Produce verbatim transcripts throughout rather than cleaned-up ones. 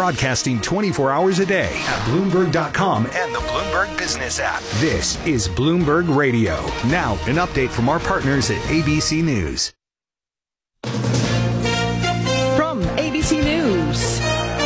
broadcasting twenty-four hours a day at Bloomberg dot com and the Bloomberg Business app. This is Bloomberg Radio. Now, an update from our partners at A B C News. From A B C News,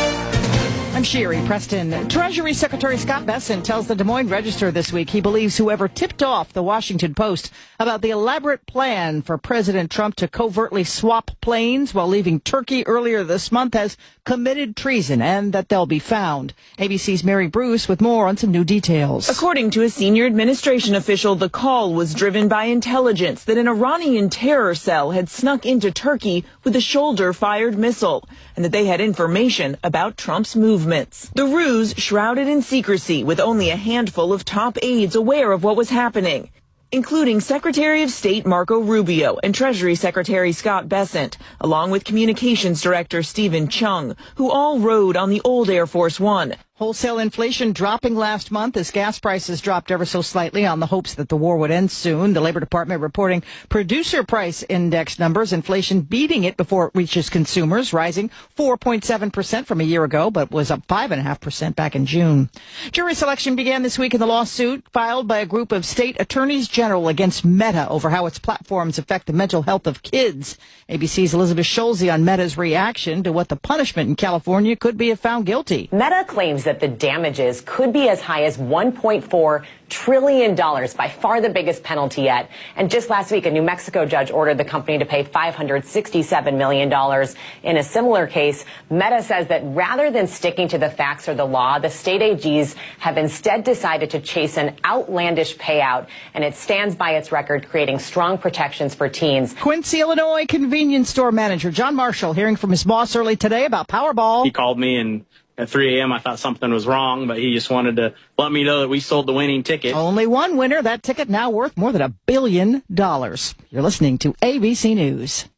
I'm Sherry Preston. Treasury Secretary Scott Bessent tells the Des Moines Register this week he believes whoever tipped off the Washington Post about the elaborate plan for President Trump to covertly swap planes while leaving Turkey earlier this month has committed treason and that they'll be found. A B C's Mary Bruce with more on some new details. According to a senior administration official, the call was driven by intelligence that an Iranian terror cell had snuck into Turkey with a shoulder-fired missile and that they had information about Trump's movements. The ruse shrouded in secrecy with only a handful of top aides aware of what was happening, including Secretary of State Marco Rubio and Treasury Secretary Scott Bessent, along with Communications Director Stephen Chung, who all rode on the old Air Force One. Wholesale inflation dropping last month as gas prices dropped ever so slightly on the hopes that the war would end soon. The Labor Department reporting producer price index numbers, inflation beating it before it reaches consumers, rising four point seven percent from a year ago, but was up five point five percent back in June. Jury selection began this week in the lawsuit filed by a group of state attorneys general against Meta over how its platforms affect the mental health of kids. A B C's Elizabeth Schulze on Meta's reaction to what the punishment in California could be if found guilty. Meta claims that that the damages could be as high as one point four trillion dollars, by far the biggest penalty yet. And just last week, a New Mexico judge ordered the company to pay five hundred sixty-seven million dollars. In a similar case, Meta says that rather than sticking to the facts or the law, the state A Gs have instead decided to chase an outlandish payout, and it stands by its record, creating strong protections for teens. Quincy, Illinois convenience store manager John Marshall hearing from his boss early today about Powerball. He called me and at three a.m. I thought something was wrong, but he just wanted to let me know that we sold the winning ticket. Only one winner. That ticket now worth more than a billion dollars. You're listening to A B C News.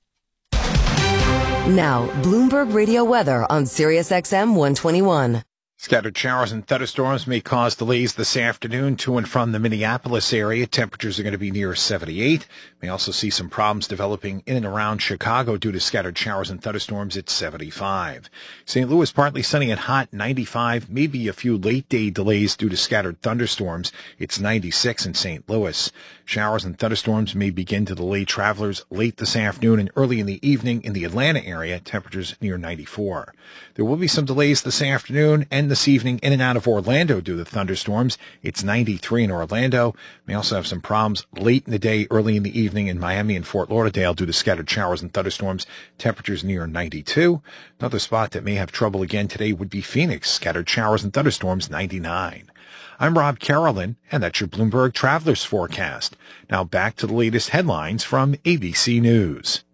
Now, Bloomberg Radio weather on Sirius X M one twenty-one. Scattered showers and thunderstorms may cause delays this afternoon to and from the Minneapolis area. Temperatures are going to be near seventy-eight. May also see some problems developing in and around Chicago due to scattered showers and thunderstorms at seventy-five. Saint Louis partly sunny and hot, ninety-five. Maybe a few late day delays due to scattered thunderstorms. It's ninety-six in Saint Louis. Showers and thunderstorms may begin to delay travelers late this afternoon and early in the evening in the Atlanta area. Temperatures near ninety-four. There will be some delays this afternoon and this evening in and out of Orlando due to thunderstorms. It's ninety-three in Orlando. May also have some problems late in the day, early in the evening in Miami and Fort Lauderdale due to scattered showers and thunderstorms. Temperatures near ninety-two. Another spot that may have trouble again today would be Phoenix. Scattered showers and thunderstorms, ninety-nine. I'm Rob Carolyn, and that's your Bloomberg Travelers Forecast. Now back to the latest headlines from A B C News.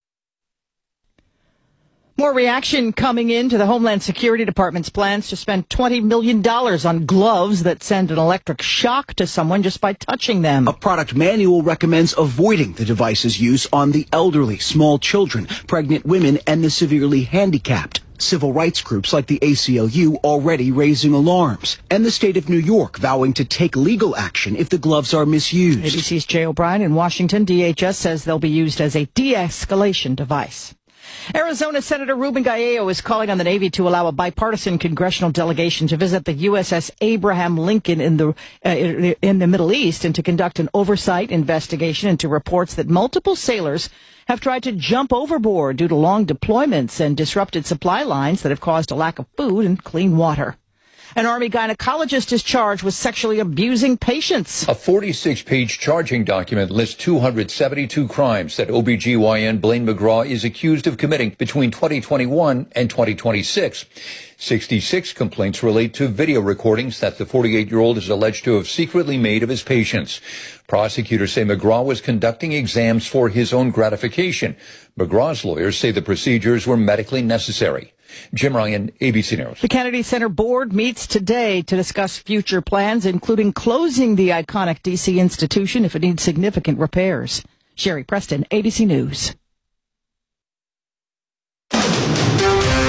More reaction coming in to the Homeland Security Department's plans to spend twenty million dollars on gloves that send an electric shock to someone just by touching them. A product manual recommends avoiding the device's use on the elderly, small children, pregnant women, and the severely handicapped. Civil rights groups like the A C L U already raising alarms, and the state of New York vowing to take legal action if the gloves are misused. A B C's Jay O'Brien in Washington. D H S says they'll be used as a de-escalation device. Arizona Senator Ruben Gallo is calling on the Navy to allow a bipartisan congressional delegation to visit the U S S Abraham Lincoln in the uh, in the Middle East and to conduct an oversight investigation into reports that multiple sailors have tried to jump overboard due to long deployments and disrupted supply lines that have caused a lack of food and clean water. An Army gynecologist is charged with sexually abusing patients. A forty-six page charging document lists two hundred seventy-two crimes that O B G Y N Blaine McGraw is accused of committing between twenty twenty-one and twenty twenty-six. sixty-six complaints relate to video recordings that the forty-eight-year-old is alleged to have secretly made of his patients. Prosecutors say McGraw was conducting exams for his own gratification. McGraw's lawyers say the procedures were medically necessary. Jim Ryan, A B C News. The Kennedy Center Board meets today to discuss future plans, including closing the iconic D C institution if it needs significant repairs. Sherry Preston, A B C News. This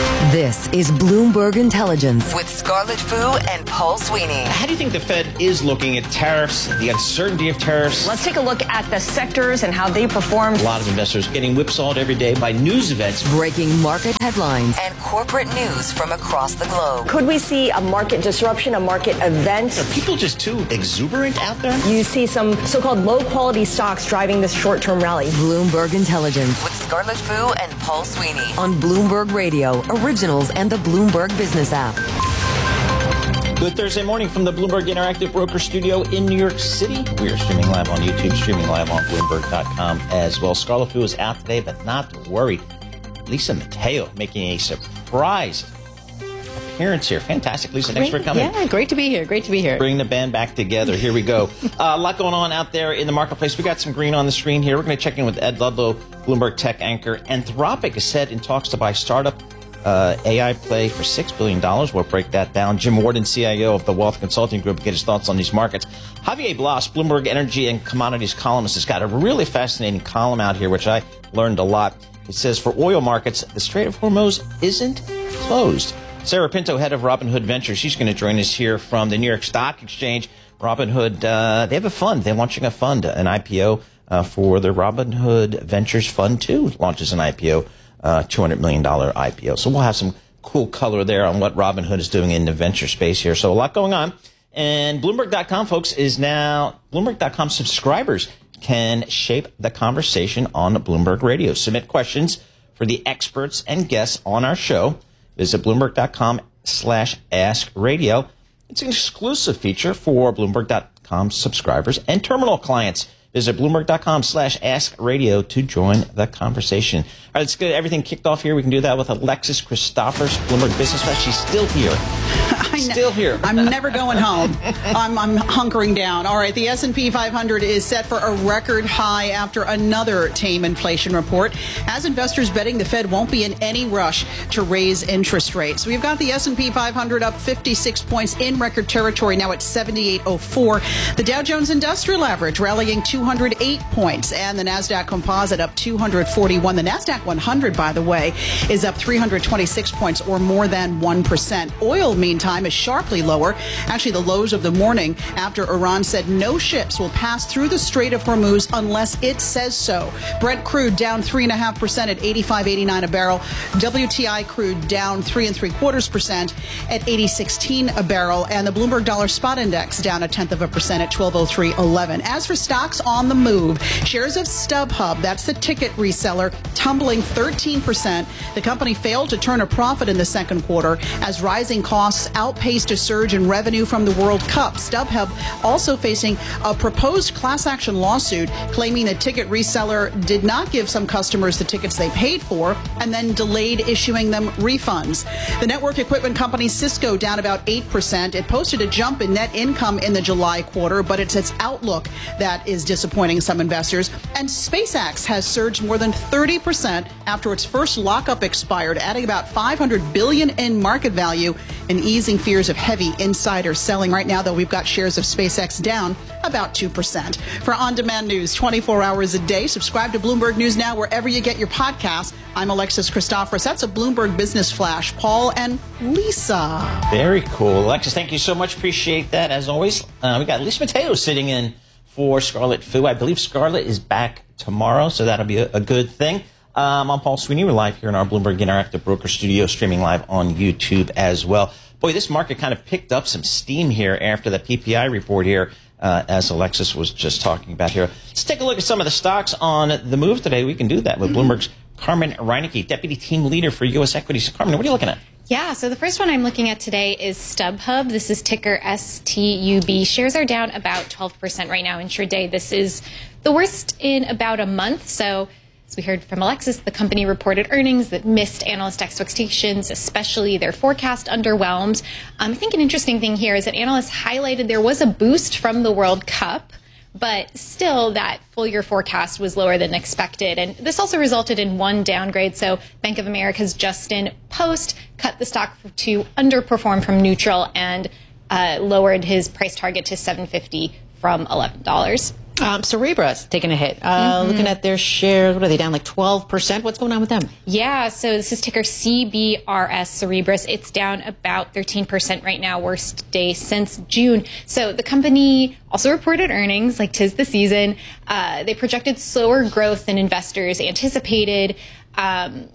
This is Bloomberg Intelligence with Scarlett Fu and Paul Sweeney. How do you think the Fed is looking at tariffs, the uncertainty of tariffs? Let's take a look at the sectors and how they performed. A lot of investors getting whipsawed every day by news events. Breaking market headlines and corporate news from across the globe. Could we see a market disruption, a market event? Are people just too exuberant out there? You see some so-called low-quality stocks driving this short-term rally. Bloomberg Intelligence with Scarlett Fu and Paul Sweeney on Bloomberg Radio, Originals, and the Bloomberg Business app. Good Thursday morning from the Bloomberg Interactive Broker Studio in New York City. We are streaming live on YouTube, streaming live on Bloomberg dot com as well. Scarlett Fu is out today, but not worried. Lisa Mateo making a surprise appearance here. Fantastic, Lisa. Thanks great, for coming. Yeah, great to be here. Great to be here. Bring the band back together. Here we go. uh, a lot going on out there in the marketplace. We got some green on the screen here. We're going to check in with Ed Ludlow, Bloomberg tech anchor. Anthropic is set in talks to buy startup uh, A I play for six billion dollars. We'll break that down. Jim Warden, C I O of the Wealth Consulting Group, get his thoughts on these markets. Javier Blas, Bloomberg Energy and Commodities columnist, has got a really fascinating column out here, which I learned a lot. It says, for oil markets, the Strait of Hormuz isn't closed. Sarah Pinto, head of Robinhood Ventures, she's going to join us here from the New York Stock Exchange. Robinhood, uh, they have a fund. They're launching a fund, an I P O uh, for the Robinhood Ventures Fund two. Launches an I P O, uh, two hundred million dollars I P O. So we'll have some cool color there on what Robinhood is doing in the venture space here. So a lot going on. And Bloomberg dot com, folks, is now Bloomberg dot com subscribers can shape the conversation on Bloomberg Radio. Submit questions for the experts and guests on our show. Visit Bloomberg dot com slash ask radio. It's an exclusive feature for Bloomberg dot com subscribers and terminal clients. Visit Bloomberg dot com slash ask radio to join the conversation. All right, let's get everything kicked off here. We can do that with Alexis Christophers, Bloomberg Business Flash. She's still here. Still here. I'm never going home. I'm, I'm hunkering down. All right, the S and P five hundred is set for a record high after another tame inflation report, as investors betting the Fed won't be in any rush to raise interest rates. We've got the S and P five hundred up fifty-six points in record territory, now at seventy-eight oh four. The Dow Jones Industrial Average rallying two hundred eight points, and the NASDAQ Composite up two hundred forty-one. The NASDAQ one hundred, by the way, is up three hundred twenty-six points, or more than one percent. Oil, meantime, is sharply lower. Actually, the lows of the morning after Iran said no ships will pass through the Strait of Hormuz unless it says so. Brent crude down three and a half percent at eighty-five eighty-nine a barrel. W T I crude down three and three quarters percent at eighty sixteen a barrel, and the Bloomberg Dollar Spot Index down a tenth of a percent at twelve oh three eleven. As for stocks on the move, shares of StubHub, that's the ticket reseller, tumbling thirteen percent. The company failed to turn a profit in the second quarter as rising costs outpaced a surge in revenue from the World Cup. StubHub also facing a proposed class action lawsuit claiming the ticket reseller did not give some customers the tickets they paid for and then delayed issuing them refunds. The network equipment company Cisco down about eight percent. It posted a jump in net income in the July quarter, but it's its outlook that is disappointing some investors. And SpaceX has surged more than thirty percent after its first lockup expired, adding about five hundred billion dollars in market value and easing fears of heavy insider selling. Right now, though, we've got shares of SpaceX down about two percent. For on-demand news twenty-four hours a day, subscribe to Bloomberg News Now wherever you get your podcasts. I'm Alexis Christophers. That's a Bloomberg Business Flash. Paul and Lisa. Very cool. Alexis, thank you so much. Appreciate that. As always, uh, we got Lisa Mateo sitting in for Scarlett Fu. I believe Scarlett is back tomorrow, so that'll be a, a good thing. Um, I'm Paul Sweeney. We're live here in our Bloomberg Interactive Broker Studio, streaming live on YouTube as well. Boy, this market kind of picked up some steam here after the P P I report here, uh, as Alexis was just talking about here. Let's take a look at some of the stocks on the move today. We can do that with Bloomberg's Carmen Reinecke, Deputy Team Leader for U S Equities. Carmen, what are you looking at? Yeah, so the first one I'm looking at today is StubHub. This is ticker S T U B. Shares are down about twelve percent right now intraday. This is the worst in about a month. So as we heard from Alexis, the company reported earnings that missed analyst expectations, especially their forecast underwhelmed. Um, I think an interesting thing here is that analysts highlighted there was a boost from the World Cup, but still that full year forecast was lower than expected. And this also resulted in one downgrade. So Bank of America's Justin Post cut the stock to underperform from neutral and uh, lowered his price target to seven fifty from eleven dollars. Um, Cerebra's taking a hit. Uh, mm-hmm. Looking at their shares, what are they down like twelve percent? What's going on with them? Yeah, so this is ticker C B R S, Cerebras. It's down about thirteen percent right now, worst day since June. So the company also reported earnings, like 'tis the season. Uh, they projected slower growth than investors anticipated. Um,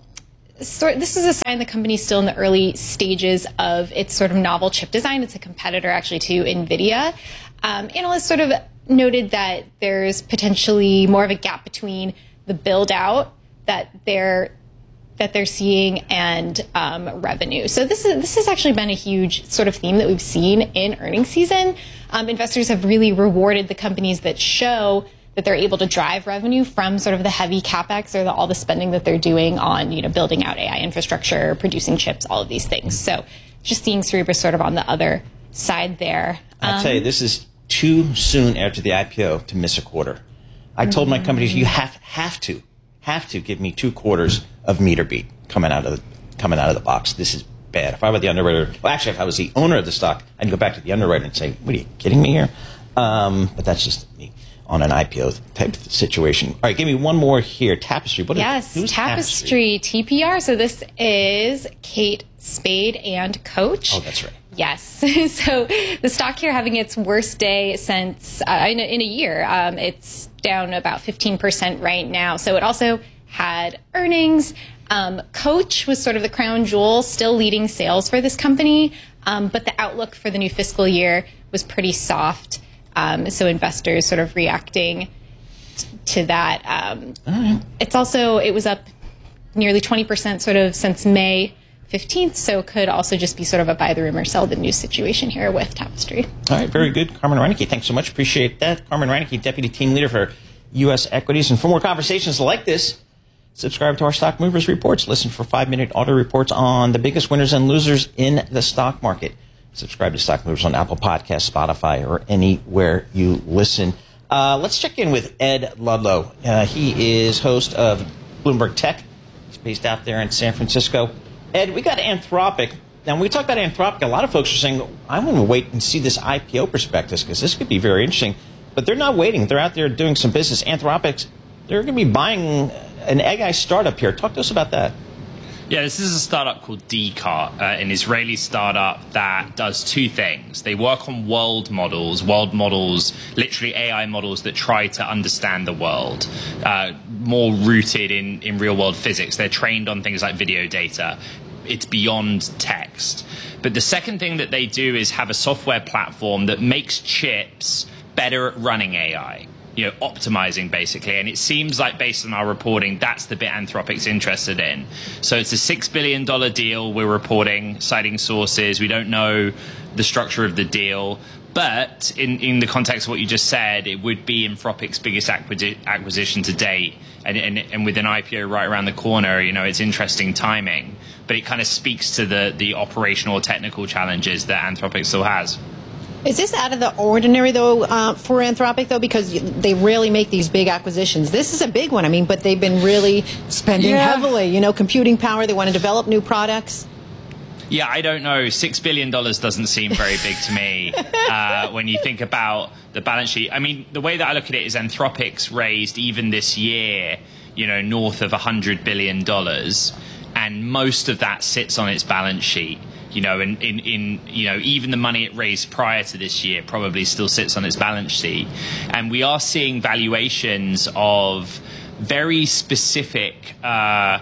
So this is a sign the company's still in the early stages of its sort of novel chip design. It's a competitor actually to NVIDIA. Um, analysts sort of noted that there's potentially more of a gap between the build out that they're that they're seeing and um, revenue. So this is this has actually been a huge sort of theme that we've seen in earnings season. Um, investors have really rewarded the companies that show that they're able to drive revenue from sort of the heavy capex or the, all the spending that they're doing on, you know, building out A I infrastructure, producing chips, all of these things. So just seeing Cerebras sort of on the other side there. Um, I tell you, this is too soon after the I P O to miss a quarter. I told my companies, you have have to have to give me two quarters of meter beat coming out of the coming out of the box. This is bad. If I were the underwriter, well, actually, if I was the owner of the stock, I'd go back to the underwriter and say, "What are you kidding me here?" Um, but that's just me on an I P O type of situation. All right, give me one more here. Tapestry. What yes, is, who's Tapestry, Tapestry, T P R. So this is Kate Spade and Coach. Oh, that's right. Yes. So the stock here having its worst day since uh, in, a, in a year. Um, it's down about fifteen percent right now. So it also had earnings. Um, Coach was sort of the crown jewel, still leading sales for this company. Um, but the outlook for the new fiscal year was pretty soft. Um, so investors sort of reacting t- to that. Um, right. It's also, it was up nearly twenty percent sort of since May fifteenth, so could also just be sort of a buy the rumor, sell the news situation here with Tapestry. All right, very good. Carmen Reinecke, thanks so much. Appreciate that. Carmen Reinecke, Deputy Team Leader for U S Equities. And for more conversations like this, subscribe to our Stock Movers Reports. Listen for five-minute auto reports on the biggest winners and losers in the stock market. Subscribe to Stock Movers on Apple Podcasts, Spotify, or anywhere you listen. Uh, let's check in with Ed Ludlow. Uh, he is host of Bloomberg Tech. He's based out there in San Francisco. Ed, we got Anthropic. Now, when we talk about Anthropic, a lot of folks are saying, I want to wait and see this I P O prospectus because this could be very interesting. But they're not waiting. They're out there doing some business. Anthropic, they're going to be buying an A I startup here. Talk to us about that. Yeah, this is a startup called Descartes, uh, an Israeli startup that does two things. They work on world models, world models, literally A I models that try to understand the world, uh, more rooted in, in real-world physics. They're trained on things like video data. It's beyond text. But the second thing that they do is have a software platform that makes chips better at running A I. You know, optimizing basically. And it seems like based on our reporting, that's the bit Anthropic's interested in. So it's a six billion dollars deal we're reporting, citing sources. We don't know the structure of the deal. But in, in the context of what you just said, it would be Anthropic's biggest acquisi- acquisition to date. And, and, and with an I P O right around the corner, you know, it's interesting timing. But it kind of speaks to the, the operational or technical challenges that Anthropic still has. Is this out of the ordinary, though, uh, for Anthropic, though? Because they rarely make these big acquisitions. This is a big one, I mean, but they've been really spending yeah. heavily, you know, computing power. They want to develop new products. Yeah, I don't know. Six billion dollars doesn't seem very big to me uh, when you think about the balance sheet. I mean, the way that I look at it is Anthropic's raised, even this year, you know, north of one hundred billion dollars, and most of that sits on its balance sheet. You know, in, in, in, you know, even the money it raised prior to this year probably still sits on its balance sheet. And we are seeing valuations of very specific uh,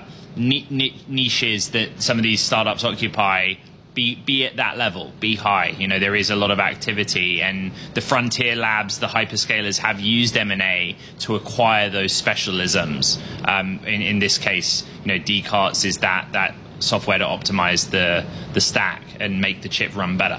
niches that some of these startups occupy be, be at that level, be high. You know, there is a lot of activity, and the frontier labs, the hyperscalers have used M and A to acquire those specialisms. Um, in, in this case, you know, Descartes is that, that software to optimize the the stack and make the chip run better.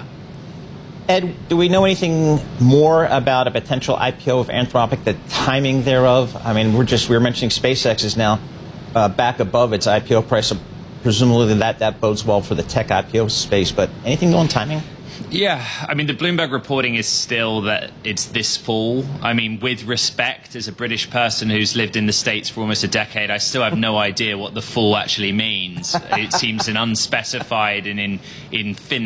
Ed, do we know anything more about a potential I P O of Anthropic, the timing thereof? I mean, we're just we were mentioning SpaceX is now uh, back above its I P O price. So presumably that that bodes well for the tech I P O space. But anything on timing? Yeah, I mean, the Bloomberg reporting is still that it's this fall. I mean, with respect, as a British person who's lived in the States for almost a decade, I still have no idea what the fall actually means. It seems an unspecified and in, infinite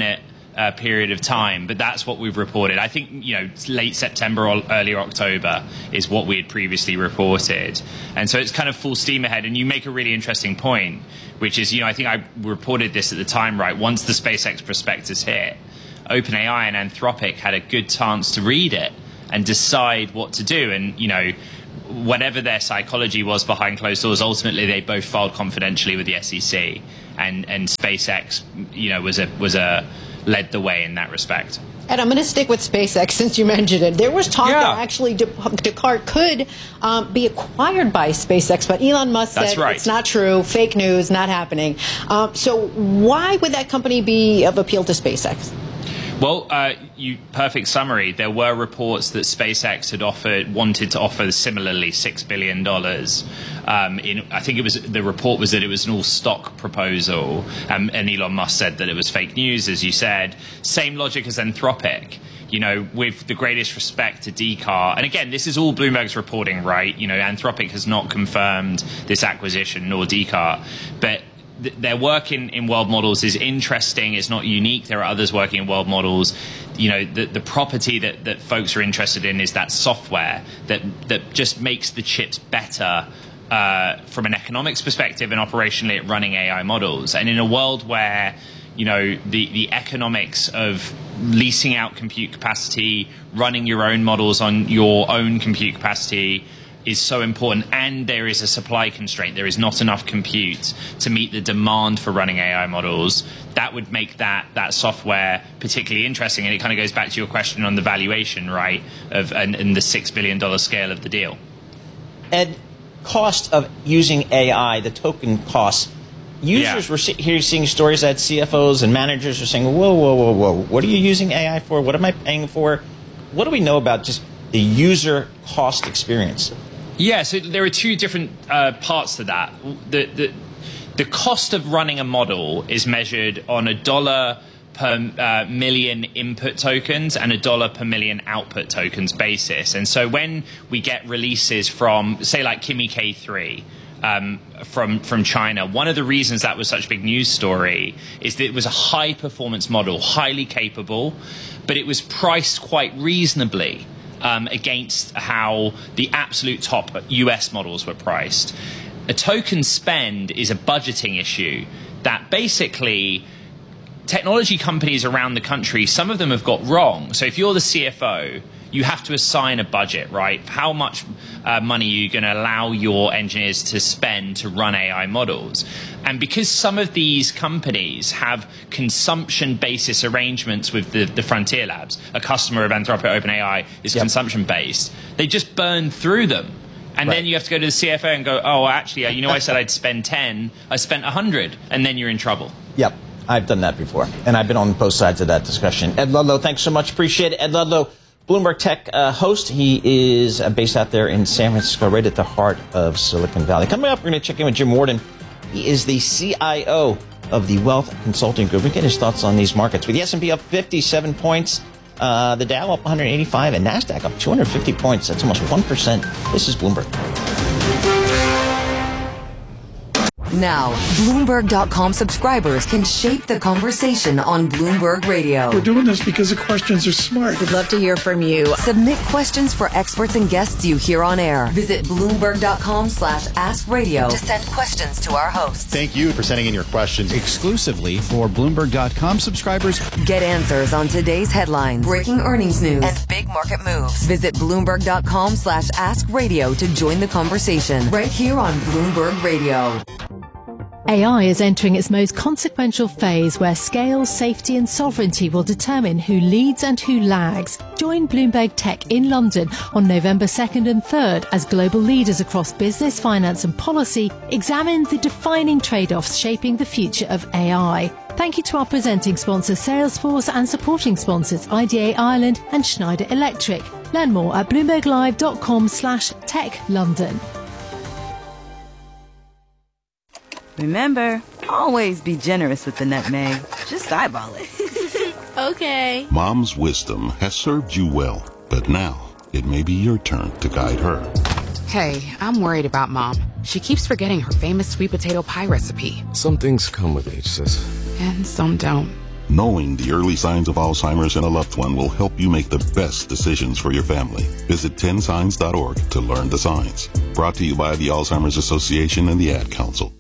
uh, period of time, but that's what we've reported. I think, you know, late September or early October is what we had previously reported. And so it's kind of full steam ahead. And you make a really interesting point, which is, you know, I think I reported this at the time, right? Once the SpaceX prospectus hit, OpenAI and Anthropic had a good chance to read it and decide what to do. And, you know, whatever their psychology was behind closed doors, ultimately they both filed confidentially with the S E C. And, and SpaceX, you know, was a was a led the way in that respect. And I'm going to stick with SpaceX since you mentioned it. There was talk Yeah. that actually De- Descartes could um, be acquired by SpaceX, but Elon Musk That's said right. it's not true, fake news, not happening. Um, so why would that company be of appeal to SpaceX? Well, uh, you perfect summary. There were reports that SpaceX had offered, wanted to offer similarly six billion dollars. Um, in, I think it was the report was that it was an all-stock proposal, um, and Elon Musk said that it was fake news, as you said. Same logic as Anthropic. You know, with the greatest respect to D C A R, and again, this is all Bloomberg's reporting, right? You know, Anthropic has not confirmed this acquisition, nor D C A R, but their work in, in world models is interesting. It's not unique. There are others working in world models. You know, the, the property that, that folks are interested in is that software that, that just makes the chips better uh, from an economics perspective and operationally at running A I models. And in a world where, you know, the, the economics of leasing out compute capacity, running your own models on your own compute capacity is so important, and there is a supply constraint. There is not enough compute to meet the demand for running A I models. That would make that that software particularly interesting, and it kind of goes back to your question on the valuation, right, of and, and the six billion dollar scale of the deal. Ed, cost of using A I, the token costs. Users Yeah. were see- here seeing stories that C F Os and managers are saying, "Whoa, whoa, whoa, whoa! What are you using A I for? What am I paying for?" What do we know about just the user cost experience? Yeah, so there are two different uh, parts to that. The, the the cost of running a model is measured on a dollar per uh, million input tokens and a dollar per million output tokens basis. And so when we get releases from, say, like Kimi K three, Um, from from China, one of the reasons that was such a big news story is that it was a high performance model, highly capable, but it was priced quite reasonably um, against how the absolute top U S models were priced. A token spend is a budgeting issue that basically technology companies around the country, some of them have got wrong. So if you're the C F O, you have to assign a budget, right? How much uh, money are you going to allow your engineers to spend to run A I models? And because some of these companies have consumption basis arrangements with the, the Frontier Labs, a customer of Anthropic OpenAI is Yep. consumption based, they just burn through them. And Right. then you have to go to the C F O and go, oh, actually, you know, I said I'd spend ten, I spent one hundred, and then you're in trouble. Yep, I've done that before, and I've been on both sides of that discussion. Ed Ludlow, thanks so much. Appreciate it. Ed Ludlow, Bloomberg Tech uh, host. He is uh, based out there in San Francisco, right at the heart of Silicon Valley. Coming up, we're going to check in with Jim Warden. He is the C I O of the Wealth Consulting Group. We get his thoughts on these markets. With the S and P up fifty-seven points, uh, the Dow up one hundred eighty-five, and NASDAQ up two hundred fifty points. That's almost one percent. This is Bloomberg. Now, Bloomberg dot com subscribers can shape the conversation on Bloomberg Radio. We're doing this because the questions are smart. We'd love to hear from you. Submit questions for experts and guests you hear on air. Visit Bloomberg dot com slash ask radio to send questions to our hosts. Thank you for sending in your questions exclusively for Bloomberg dot com subscribers. Get answers on today's headlines, breaking earnings news, and big market moves. Visit Bloomberg dot com slash ask radio to join the conversation right here on Bloomberg Radio. A I is entering its most consequential phase where scale, safety and sovereignty will determine who leads and who lags. Join Bloomberg Tech in London on November second and third as global leaders across business, finance and policy examine the defining trade-offs shaping the future of A I. Thank you to our presenting sponsor Salesforce and supporting sponsors I D A Ireland and Schneider Electric. Learn more at bloomberg live dot com slash tech london. Remember, always be generous with the nutmeg. Just eyeball it. Okay. Mom's wisdom has served you well, but now it may be your turn to guide her. Hey, I'm worried about Mom. She keeps forgetting her famous sweet potato pie recipe. Some things come with age, sis. And some don't. Knowing the early signs of Alzheimer's in a loved one will help you make the best decisions for your family. Visit ten signs dot org to learn the signs. Brought to you by the Alzheimer's Association and the Ad Council.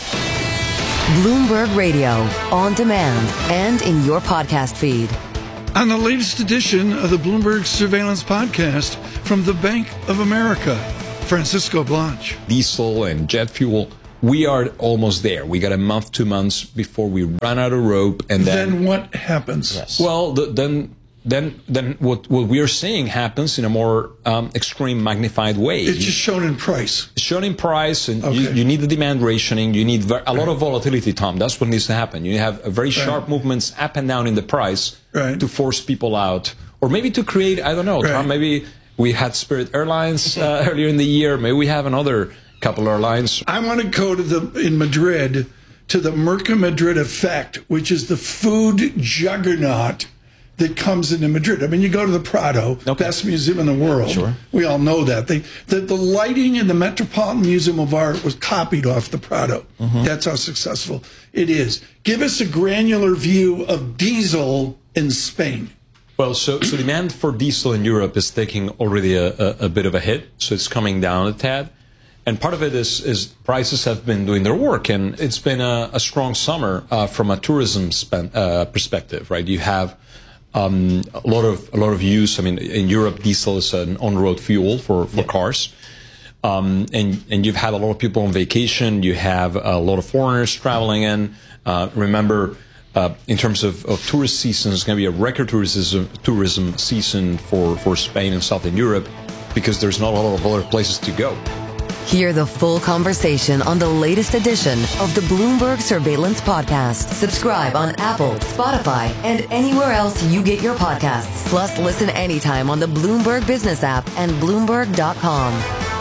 Bloomberg Radio, on demand and in your podcast feed. On the latest edition of the Bloomberg Surveillance Podcast from the Bank of America, Francisco Blanch. Diesel and jet fuel, we are almost there. We got a month, two months before we run out of rope, and then, then what happens? Yes. Well, the, then then then what what we are seeing happens in a more um, extreme, magnified way. It's just shown in price. It's shown in price, and okay. you, you need the demand rationing. You need ver- a lot right. of volatility, Tom. That's what needs to happen. You have a very right. sharp movements up and down in the price right. to force people out, or maybe to create. I don't know, right. Tom. Maybe we had Spirit Airlines uh, earlier in the year. Maybe we have another couple airlines. I want to go to the in Madrid to the Merca Madrid effect, which is the food juggernaut that comes into Madrid. I mean, you go to the Prado, okay. best museum in the world. Sure. We all know that. They, the, the lighting in the Metropolitan Museum of Art was copied off the Prado. Mm-hmm. That's how successful it is. Give us a granular view of diesel in Spain. Well, so, so demand for diesel in Europe is taking already a, a, a bit of a hit, so it's coming down a tad. And part of it is, is prices have been doing their work, and it's been a, a strong summer uh, from a tourism spend, uh, perspective, right? You have um, a lot of a lot of use. I mean, in Europe, diesel is an on-road fuel for, for yeah. cars, um, and and you've had a lot of people on vacation. You have a lot of foreigners traveling in. Uh, remember, uh, in terms of, of tourist season, it's going to be a record tourism tourism season for, for Spain and Southern Europe because there's not a lot of other places to go. Hear the full conversation on the latest edition of the Bloomberg Surveillance Podcast. Subscribe on Apple, Spotify, and anywhere else you get your podcasts. Plus, listen anytime on the Bloomberg Business app and Bloomberg dot com.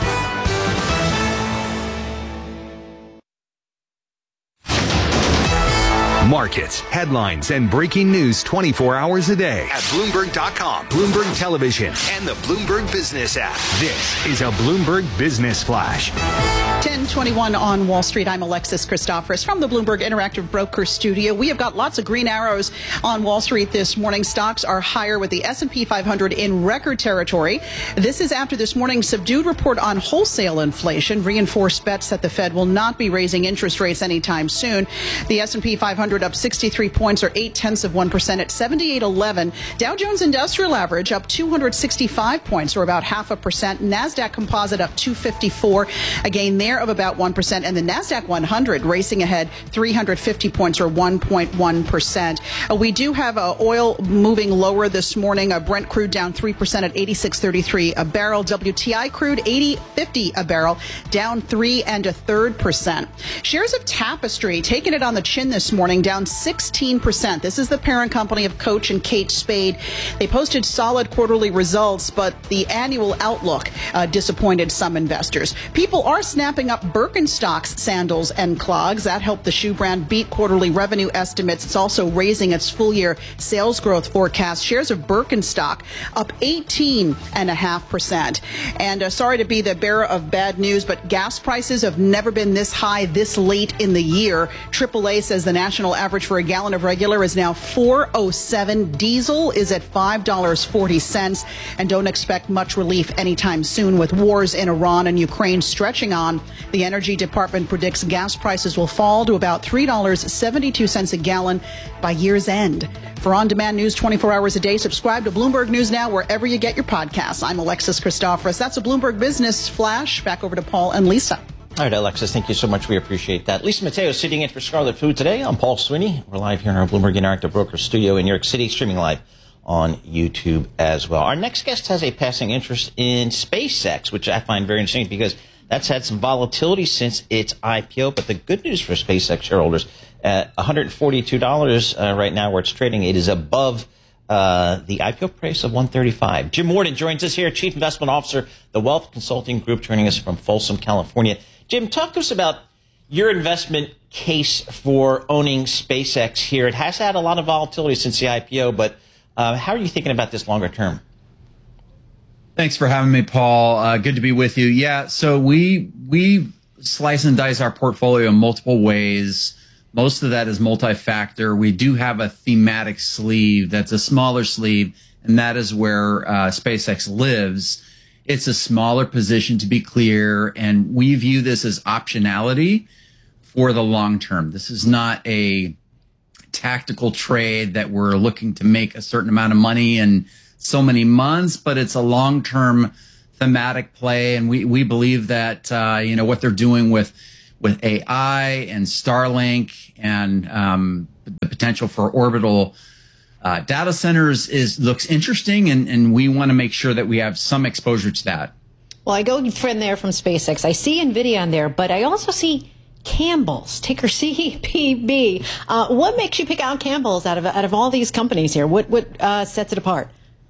Markets, headlines, and breaking news twenty-four hours a day at Bloomberg dot com, Bloomberg Television, and the Bloomberg Business app. This is a Bloomberg Business Flash. ten twenty-one on Wall Street. I'm Alexis Christoforous from the Bloomberg Interactive Broker Studio. We have got lots of green arrows on Wall Street this morning. Stocks are higher with the S and P five hundred in record territory. This is after this morning's subdued report on wholesale inflation reinforced bets that the Fed will not be raising interest rates anytime soon. The S and P five hundred up sixty-three points or eight tenths of one percent at seventy-eight eleven. Dow Jones Industrial Average up two hundred sixty-five points or about half a percent. NASDAQ Composite up two fifty-four, a gain there of about one percent. And the NASDAQ one hundred racing ahead three hundred fifty points or one point one percent. Uh, we do have uh, oil moving lower this morning. Uh, Brent crude down three percent at eighty-six thirty-three a barrel. W T I crude eighty fifty a barrel, down three and a third percent. Shares of Tapestry taking it on the chin this morning, down sixteen percent. This is the parent company of Coach and Kate Spade. They posted solid quarterly results, but the annual outlook uh, disappointed some investors. People are snapping up Birkenstocks sandals and clogs. That helped the shoe brand beat quarterly revenue estimates. It's also raising its full year sales growth forecast. Shares of Birkenstock up eighteen point five percent. And uh, sorry to be the bearer of bad news, but gas prices have never been this high this late in the year. triple A says the national average for a gallon of regular is now four oh seven. Diesel is at five dollars and forty cents. And don't expect much relief anytime soon with wars in Iran and Ukraine stretching on. The Energy Department predicts gas prices will fall to about three dollars and seventy-two cents a gallon by year's end. For on-demand news twenty-four hours a day, subscribe to Bloomberg News Now wherever you get your podcasts. I'm Alexis Christoforous. That's a Bloomberg Business Flash. Back over to Paul and Lisa. All right, Alexis, thank you so much. We appreciate that. Lisa Mateo sitting in for Scarlet Food today. I'm Paul Sweeney. We're live here in our Bloomberg Interactive Broker Studio in New York City, streaming live on YouTube as well. Our next guest has a passing interest in SpaceX, which I find very interesting because that's had some volatility since its I P O. But the good news for SpaceX shareholders, at one hundred forty-two dollars uh, right now where it's trading, it is above uh, the I P O price of one thirty-five. Jim Morton joins us here, Chief Investment Officer, the Wealth Consulting Group, joining us from Folsom, California. Jim, talk to us about your investment case for owning SpaceX here. It has had a lot of volatility since the I P O, but uh, how are you thinking about this longer term? Thanks for having me, Paul. Uh, good to be with you. Yeah, so we we slice and dice our portfolio in multiple ways. Most of that is multi-factor. We do have a thematic sleeve that's a smaller sleeve, and that is where uh, SpaceX lives. It's a smaller position, to be clear, and we view this as optionality for the long term. This is not a tactical trade that we're looking to make a certain amount of money in so many months, but it's a long-term thematic play, and we, we believe that uh, you know what they're doing with with A I and Starlink and um, the potential for orbital uh, data centers is looks interesting, and, and we want to make sure that we have some exposure to that. Well, I go from there from SpaceX. I see NVIDIA on there, but I also see Campbell's, ticker C P B. Uh, what makes you pick out Campbell's out of out of all these companies here? What what uh, sets it apart?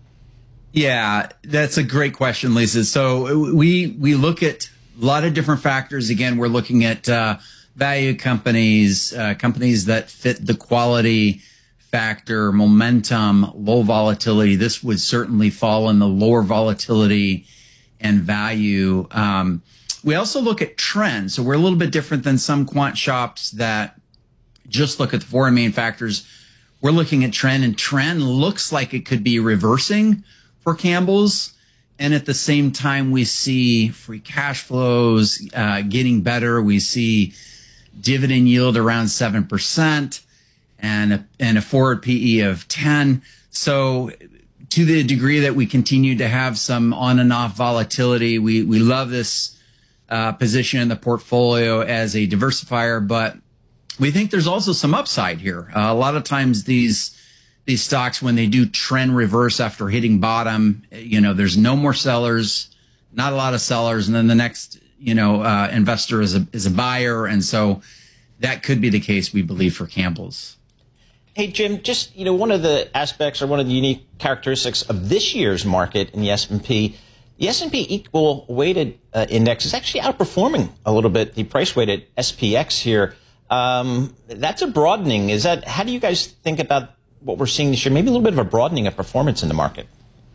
Yeah, that's a great question, Lisa. So we we look at a lot of different factors. Again, we're looking at uh, value companies, uh, companies that fit the quality factor, momentum, low volatility. This would certainly fall in the lower volatility and value. Um, we also look at trends. So we're a little bit different than some quant shops that just look at the four main factors. We're looking at trend, and trend looks like it could be reversing for Campbell's. And at the same time, we see free cash flows uh, getting better. We see dividend yield around seven percent and a, and a forward P E of ten. So to the degree that we continue to have some on and off volatility, we, we love this uh, position in the portfolio as a diversifier, but we think there's also some upside here. Uh, a lot of times these These stocks, when they do trend reverse after hitting bottom, you know, there's no more sellers, not a lot of sellers. And then the next, you know, uh, investor is a, is a buyer. And so that could be the case, we believe, for Campbell's. Hey, Jim, just, you know, one of the aspects or one of the unique characteristics of this year's market in the S and P, the S and P equal weighted uh, index is actually outperforming a little bit the price weighted S P X here. Um, that's a broadening. Is that, how do you guys think about what we're seeing this year, maybe a little bit of a broadening of performance in the market?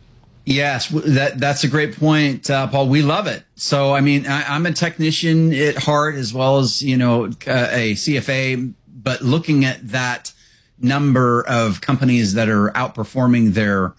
Yes, that that's a great point, uh, Paul. We love it. So, I mean, I, I'm a technician at heart as well as, you know, uh, a C F A, but looking at that number of companies that are outperforming their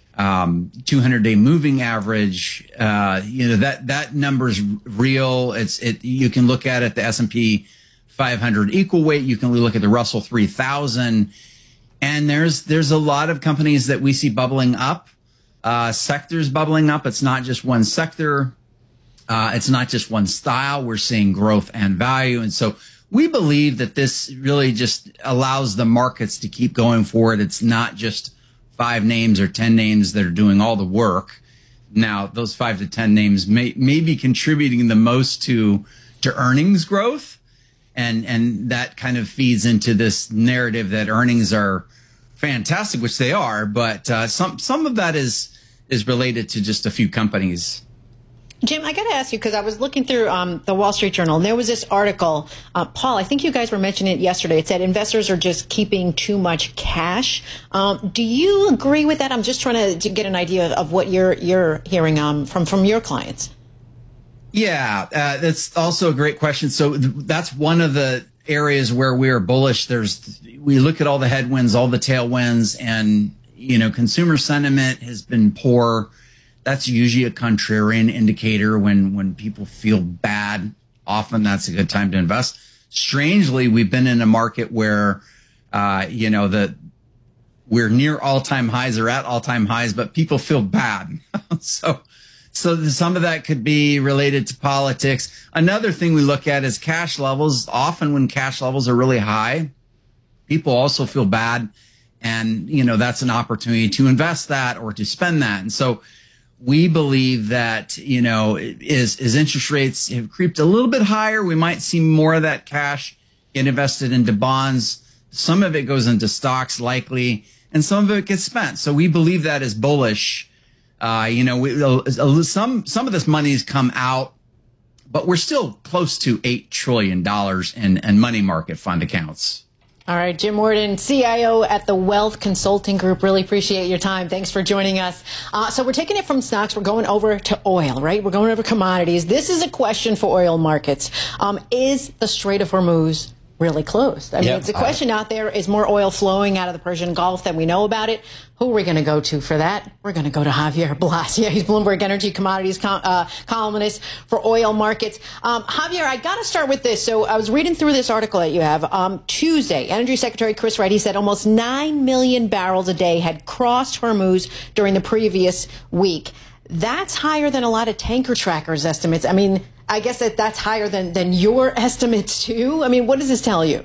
um, two hundred day moving average, uh, you know, that, that number's real. It's, it, you can look at it, the S and P five hundred equal weight. You can look at the Russell three thousand. And there's there's a lot of companies that we see bubbling up, uh, sectors bubbling up. It's not just one sector. Uh, it's not just one style. We're seeing growth and value. And so we believe that this really just allows the markets to keep going forward. It's not just five names or ten names that are doing all the work. Now, those five to ten names may, may be contributing the most to to earnings growth. And and that kind of feeds into this narrative that earnings are fantastic, which they are, but uh, some some of that is is related to just a few companies. Jim, I got to ask you, because I was looking through um, the Wall Street Journal, and there was this article. Uh, Paul, I think you guys were mentioning it yesterday. It said investors are just keeping too much cash. Um, do you agree with that? I'm just trying to, to get an idea of what you're you're hearing um, from from your clients. Yeah, uh, that's also a great question. So th- that's one of the areas where we are bullish. There's, we look at all the headwinds, all the tailwinds, and, you know, consumer sentiment has been poor. That's usually a contrarian indicator. When, when people feel bad, often that's a good time to invest. Strangely, we've been in a market where, uh, you know, the, we're near all-time highs or at all-time highs, but people feel bad. so, So some of that could be related to politics. Another thing we look at is cash levels. Often when cash levels are really high, people also feel bad. And, you know, that's an opportunity to invest that or to spend that. And so we believe that, you know, is, is interest rates have creeped a little bit higher, we might see more of that cash get invested into bonds. Some of it goes into stocks likely, and some of it gets spent. So we believe that is bullish. Uh, you know, we, some some of this money has come out, but we're still close to eight trillion dollars in, in money market fund accounts. All right, Jim Worden, C I O at the Wealth Consulting Group. Really appreciate your time. Thanks for joining us. Uh, so we're taking it from stocks. We're going over to oil, right? We're going over commodities. This is a question for oil markets. Um, is the Strait of Hormuz really close. I mean, Yeah, it's a question out there. Is more oil flowing out of the Persian Gulf than we know about it? Who are we going to go to for that? We're going to go to Javier Blas. Yeah, he's Bloomberg Energy Commodities com- uh, columnist for oil markets. Um, Javier, I got to start with this. So I was reading through this article that you have. Um, Tuesday, Energy Secretary Chris Wright, he said almost nine million barrels a day had crossed Hormuz during the previous week. That's higher than a lot of tanker trackers' estimates. I mean, I guess that that's higher than, than your estimates, too. I mean, what does this tell you?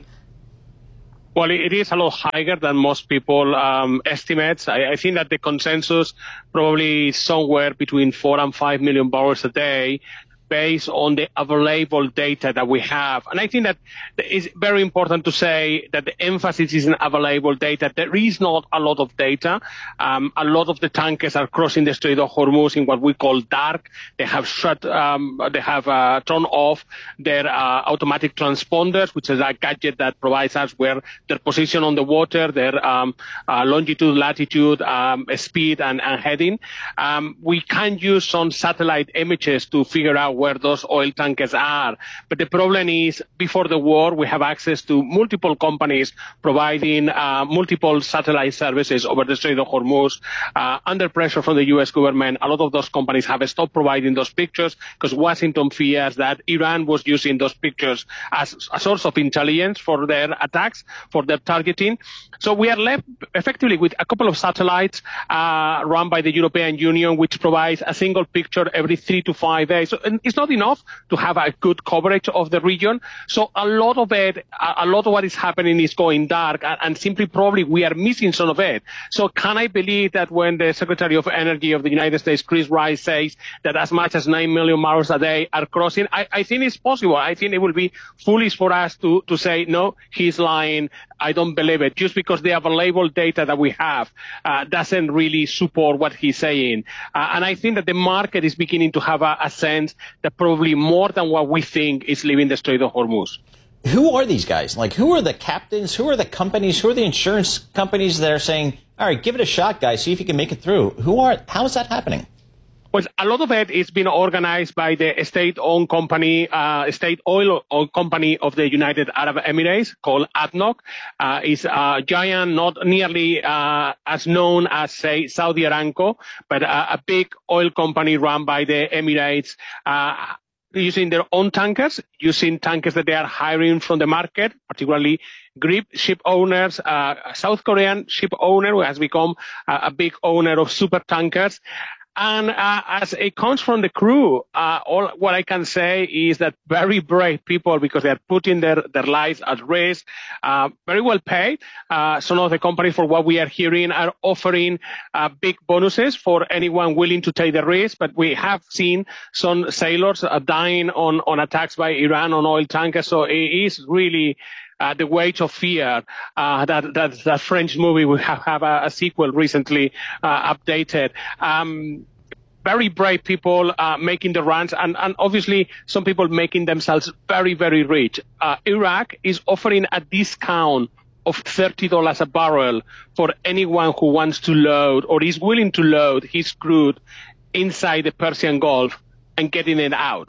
Well, it is a lot higher than most people um, estimates. I, I think that the consensus probably is somewhere between four and five million barrels a day, based on the available data that we have. And I think that it's very important to say that the emphasis is in available data. There is not a lot of data. Um, a lot of the tankers are crossing the Strait of Hormuz in what we call dark. They have shut, um, they have uh, turned off their uh, automatic transponders, which is a gadget that provides us where their position on the water, their um, uh, longitude, latitude, um, speed, and, and heading. Um, we can use some satellite images to figure out where those oil tankers are. But the problem is, before the war, we have access to multiple companies providing uh, multiple satellite services over the Strait of Hormuz. Uh, under pressure from the U S government, a lot of those companies have stopped providing those pictures because Washington fears that Iran was using those pictures as a source of intelligence for their attacks, for their targeting. So we are left effectively with a couple of satellites uh, run by the European Union, which provides a single picture every three to five days. So it's not enough to have a good coverage of the region. So a lot of it, a lot of what is happening is going dark, and, and simply probably we are missing some of it. So can I believe that when the Secretary of Energy of the United States, Chris Wright, says that as much as nine million barrels a day are crossing, I, I think it's possible. I think it will be foolish for us to, to say, no, he's lying. I don't believe it, just because the available data that we have uh, doesn't really support what he's saying. Uh, and I think that the market is beginning to have a, a sense that probably more than what we think is leaving the Strait of Hormuz. Who are these guys? Like, who are the captains? Who are the companies? Who are the insurance companies that are saying, all right, give it a shot, guys, see if you can make it through? Who are, how is that happening? Well, a lot of it is being organized by the state-owned company, uh, state oil company of the United Arab Emirates called A D N O C. Uh, it's a giant, not nearly uh, as known as, say, Saudi Aramco, but uh, a big oil company run by the Emirates, uh, using their own tankers, using tankers that they are hiring from the market, particularly Greek ship owners, uh, a South Korean ship owner who has become uh, a big owner of super tankers. And uh, as it comes from the crew, uh, all what I can say is that very brave people, because they are putting their, their lives at risk, uh, very well paid. Uh, some of the companies, for what we are hearing, are offering uh, big bonuses for anyone willing to take the risk. But we have seen some sailors uh, dying on, on attacks by Iran on oil tankers. So it is really Uh, the Weight of Fear, uh, that, that, that French movie. We have, have a, a sequel recently uh, updated. Um, very brave people uh, making the runs, and, and obviously some people making themselves very, very rich. Uh, Iraq is offering a discount of thirty dollars a barrel for anyone who wants to load or is willing to load his crude inside the Persian Gulf and getting it out.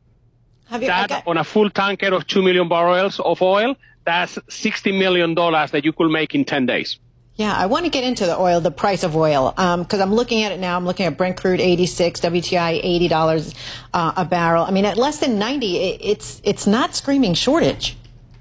Have you, that okay. on a full tanker of two million barrels of oil, that's sixty million dollars that you could make in ten days. Yeah, I want to get into the oil, the price of oil, because um, I'm looking at it now. I'm looking at Brent crude eighty-six, W T I eighty dollars uh, a barrel. I mean, at less than ninety, it, it's it's not screaming shortage.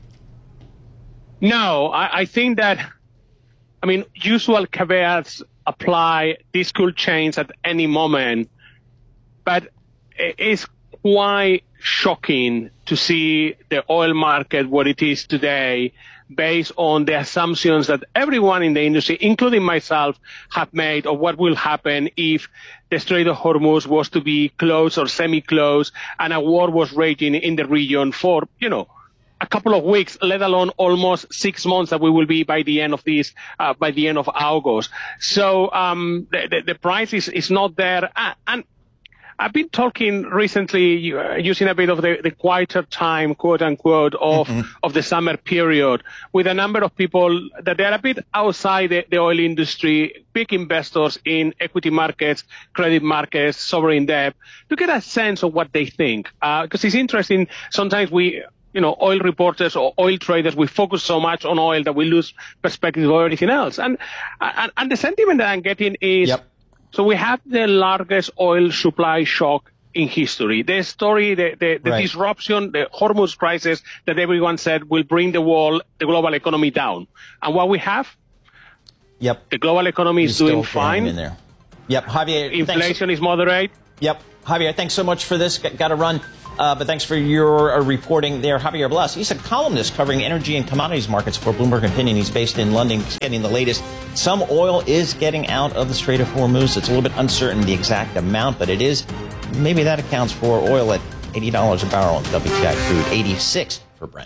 No, I, I think that, I mean, usual caveats apply. This could change at any moment, but it's quite shocking to see the oil market what it is today, based on the assumptions that everyone in the industry, including myself, have made of what will happen if the Strait of Hormuz was to be closed or semi-closed and a war was raging in the region for, you know, a couple of weeks, let alone almost six months that we will be by the end of this, uh, by the end of August. So um, the, the, the price is, is not there. Uh, and I've been talking recently, uh, using a bit of the, the quieter time, quote unquote, of, mm-hmm. of the summer period, with a number of people that they're a bit outside the, the oil industry, big investors in equity markets, credit markets, sovereign debt, to get a sense of what they think. Because uh, it's interesting, sometimes we you know, oil reporters or oil traders, we focus so much on oil that we lose perspective of everything else. And and, and the sentiment that I'm getting is, yep. so we have the largest oil supply shock in history. The story, the, the, the right. disruption, the Hormuz crisis that everyone said will bring the world, the global economy down. And what we have, yep, the global economy is doing fine. In there. Yep, Javier. Inflation is moderate. Yep, Javier, thanks so much for this. Got to run. Uh, but thanks for your uh, reporting there. Javier Blas, he's a columnist covering energy and commodities markets for Bloomberg Opinion. He's based in London, getting the latest. Some oil is getting out of the Strait of Hormuz. It's a little bit uncertain the exact amount, but it is. Maybe that accounts for oil at eighty dollars a barrel and W T I crude, eighty-six for Brent.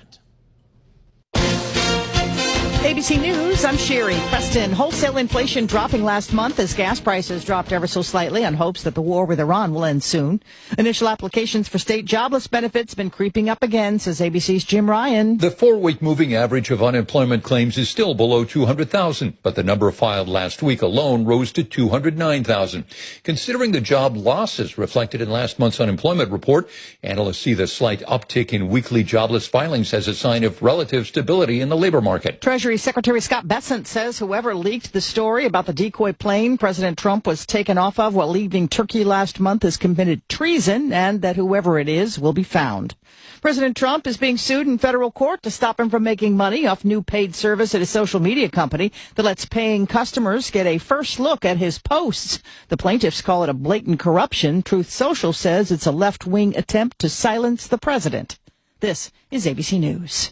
A B C News, I'm Sherry Preston. Wholesale inflation dropping last month as gas prices dropped ever so slightly on hopes that the war with Iran will end soon. Initial applications for state jobless benefits been creeping up again, says A B C's Jim Ryan. The four-week moving average of unemployment claims is still below two hundred thousand, but the number filed last week alone rose to two hundred nine thousand. Considering the job losses reflected in last month's unemployment report, analysts see the slight uptick in weekly jobless filings as a sign of relative stability in the labor market. Treasury Secretary Scott Bessent says whoever leaked the story about the decoy plane President Trump was taken off of while leaving Turkey last month has committed treason, and that whoever it is will be found. President Trump is being sued in federal court to stop him from making money off new paid service at his social media company that lets paying customers get a first look at his posts. The plaintiffs call it a blatant corruption. Truth Social says it's a left-wing attempt to silence the president. This is A B C News.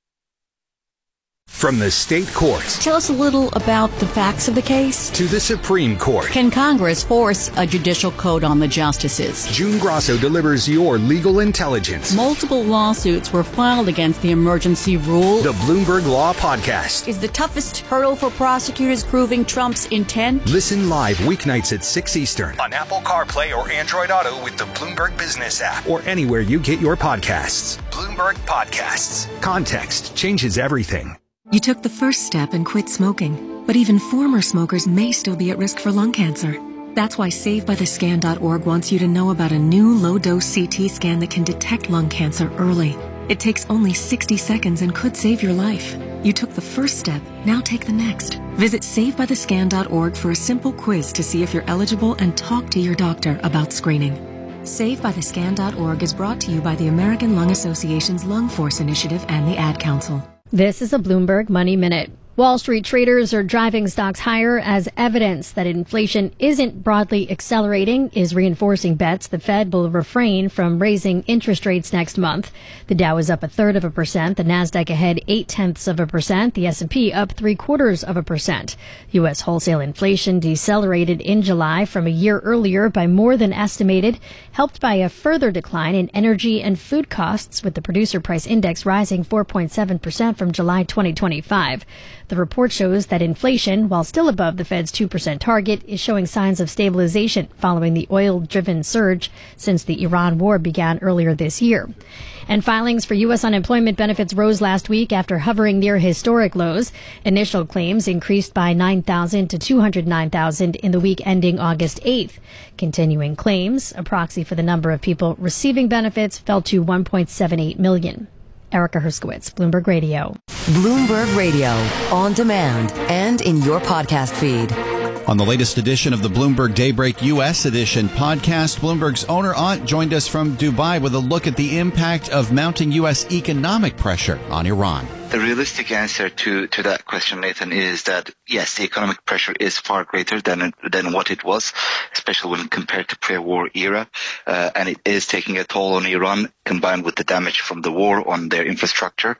From the state courts. Tell us a little about the facts of the case. To the Supreme Court. Can Congress force a judicial code on the justices? June Grosso delivers your legal intelligence. Multiple lawsuits were filed against the emergency rule. The Bloomberg Law Podcast. Is the toughest hurdle for prosecutors proving Trump's intent? Listen live weeknights at six Eastern on Apple CarPlay or Android Auto with the Bloomberg Business app or anywhere you get your podcasts. Bloomberg Podcasts. Context changes everything. You took the first step and quit smoking, but even former smokers may still be at risk for lung cancer. That's why Save By The Scan dot org wants you to know about a new low-dose C T scan that can detect lung cancer early. It takes only sixty seconds and could save your life. You took the first step, now take the next. Visit Save By The Scan dot org for a simple quiz to see if you're eligible and talk to your doctor about screening. Save By The Scan dot org is brought to you by the American Lung Association's Lung Force Initiative and the Ad Council. This is a Bloomberg Money Minute. Wall Street traders are driving stocks higher as evidence that inflation isn't broadly accelerating is reinforcing bets the Fed will refrain from raising interest rates next month. The Dow is up a third of a percent, the Nasdaq ahead eight tenths of a percent, the S and P up three quarters of a percent. U S wholesale inflation decelerated in July from a year earlier by more than estimated, helped by a further decline in energy and food costs, with the producer price index rising four point seven percent from July twenty twenty-five. The report shows that inflation, while still above the Fed's two percent target, is showing signs of stabilization following the oil-driven surge since the Iran war began earlier this year. And filings for U S unemployment benefits rose last week after hovering near historic lows. Initial claims increased by nine thousand to two hundred nine thousand in the week ending August eighth. Continuing claims, a proxy for the number of people receiving benefits, fell to one point seven eight million. Erica Herskowitz, Bloomberg Radio. Bloomberg Radio, on demand and in your podcast feed. On the latest edition of the Bloomberg Daybreak U S Edition podcast, Bloomberg's owner aunt joined us from Dubai with a look at the impact of mounting U S economic pressure on Iran. The realistic answer to, to that question, Nathan, is that, yes, the economic pressure is far greater than than what it was, especially when compared to pre-war era. Uh, and it is taking a toll on Iran, combined with the damage from the war on their infrastructure.